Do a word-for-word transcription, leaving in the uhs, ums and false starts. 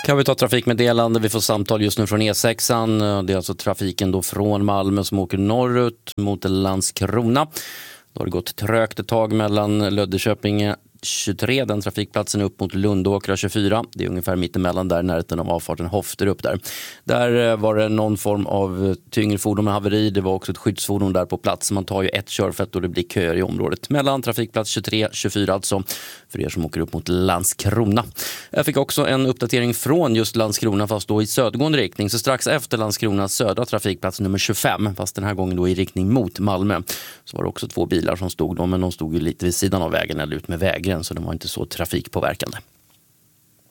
Kan vi ta trafikmeddelande? Vi får samtal just nu från E sexan. Det är alltså trafiken då från Malmö som åker norrut mot Landskrona. Då har det gått trögt ett tag mellan Löddeköping tjugotre, den trafikplatsen upp mot Lundåkra tjugofyra. Det är ungefär mittemellan där, närheten av avfarten Hofter upp där. Där var det någon form av tyngre fordon med haveri. Det var också ett skyddsfordon där på plats. Man tar ju ett körfält och det blir köer i området. Mellan trafikplats tjugotre tjugofyra alltså, för er som åker upp mot Landskrona. Jag fick också en uppdatering från just Landskrona, fast då i södergående riktning. Så strax efter Landskronas södra trafikplats nummer tjugofem, fast den här gången då i riktning mot Malmö, så var det också två bilar som stod då, men de stod ju lite vid sidan av vägen eller ut med vägen, så de var inte så trafikpåverkande.